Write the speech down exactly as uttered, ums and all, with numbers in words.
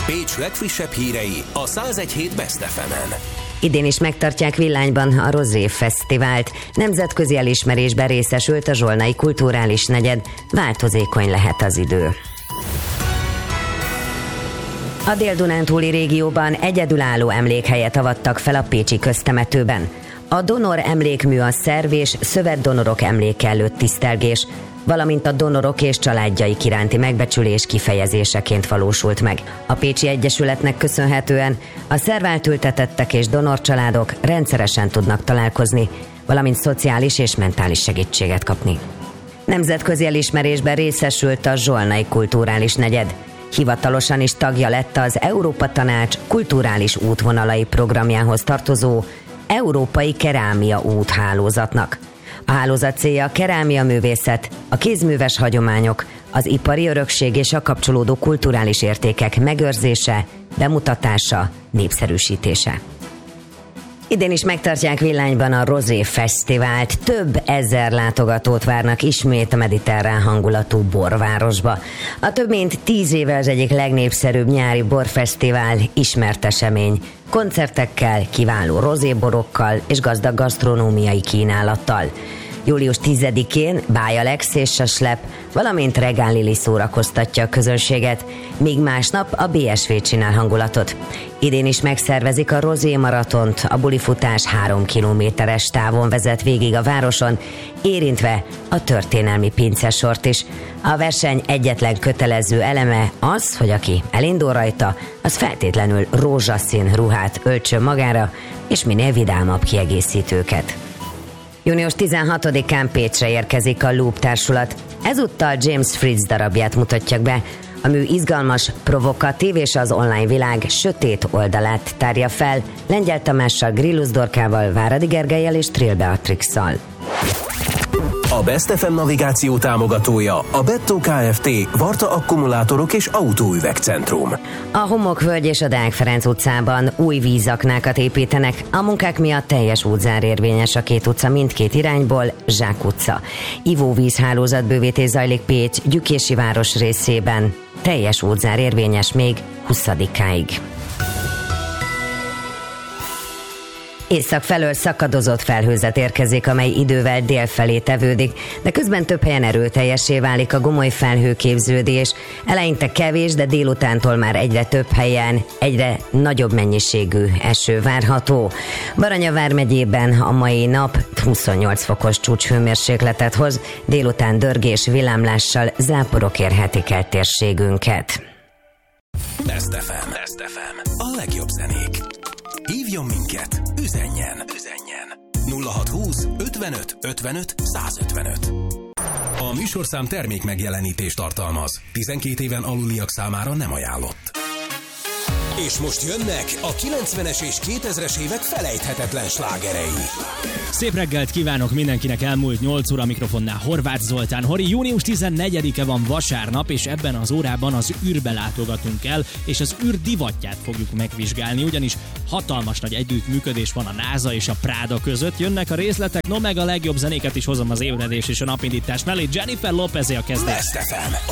Pécs legfrissebb hírei a száz egy hét Best ef emen. Idén is megtartják Villányban a Rozé Fesztivált. Nemzetközi elismerésben részesült a Zsolnai Kulturális Negyed. Változékony lehet az idő. A Dél-Dunántúli régióban egyedülálló emlékhelyet avattak fel a pécsi köztemetőben. A donor emlékmű a szerv és szövetdonorok emléke előtt tisztelgés, valamint a donorok és családjaik iránti megbecsülés kifejezéseként valósult meg. A Pécsi Egyesületnek köszönhetően a szerváltültetettek és donorcsaládok rendszeresen tudnak találkozni, valamint szociális és mentális segítséget kapni. Nemzetközi elismerésben részesült a Zsolnai Kulturális Negyed. Hivatalosan is tagja lett az Európa Tanács kulturális útvonalai programjához tartozó Európai Kerámia úthálózatnak. A hálózat célja a kerámia művészet, a kézműves hagyományok, az ipari örökség és a kapcsolódó kulturális értékek megőrzése, bemutatása, népszerűsítése. Idén is megtartják Villányban a Rozé Fesztivált. Több ezer látogatót várnak ismét a mediterrán hangulatú borvárosba. A több mint tíz éve az egyik legnépszerűbb nyári borfesztivál ismert esemény. Koncertekkel, kiváló rozéborokkal és gazdag gasztronómiai kínálattal. július tizedikén Báj Alex és a Slep, valamint Regál Lili szórakoztatja a közönséget, míg másnap a bé es vé csinál hangulatot. Idén is megszervezik a Rozé maratont, a bulifutás három kilométeres távon vezet végig a városon, érintve a történelmi pincesort is. A verseny egyetlen kötelező eleme az, hogy aki elindul rajta, az feltétlenül rózsaszín ruhát öltsön magára, és minél vidámabb kiegészítőket. június tizenhatodikán Pécsre érkezik a Loop társulat. Ezúttal James Fritz darabját mutatják be. A mű izgalmas, provokatív és az online világ sötét oldalát tárja fel Lengyel Tamással, Grillus Dorkával, Váradi Gergellyel és Trill Beatrixszal. A Best ef em navigáció támogatója a Bettó Kft. Varta Akkumulátorok és Autóüvegcentrum. A Homokvölgy és a Deák Ferenc utcában új vízaknákat építenek. A munkák miatt teljes útzár érvényes a két utca mindkét irányból, Zsák utca. Ivóvízhálózat bővítés zajlik Pécs Gyükési város részében. Teljes útzár érvényes még huszadikáig. Észak felől szakadozott felhőzet érkezik, amely idővel dél felé tevődik, de közben több helyen erőteljessé válik a gomoly felhőképződés. Eleinte kevés, de délutántól már egyre több helyen egyre nagyobb mennyiségű eső várható. Baranya vármegyében a mai nap huszonnyolc fokos csúcshőmérsékletet hoz, délután dörgés, villámlással záporok érhetik el térségünket. Best ef em. Best ef em. A legjobb zenék. Hívjon minket, üzenjen, üzenjen. nulla hatszázhúsz ötvenöt ötvenöt százötvenöt. A műsorszám termék megjelenítést tartalmaz. tizenkét éven aluliak számára nem ajánlott. És most jönnek a kilencvenes és kétezres évek felejthetetlen slágerei. Szép reggelt kívánok mindenkinek, elmúlt nyolc óra, mikrofonnál Horváth Zoltán. Hori, június tizennegyedike van vasárnap, és ebben az órában az űrbe látogatunk el, és az űr divatját fogjuk megvizsgálni, ugyanis hatalmas nagy együttműködés van a NASA és a Prada között. Jönnek a részletek, no meg a legjobb zenéket is hozom az ébredés és a napindítás mellé. Jennifer Lopez-é a kezdés. Best ef em,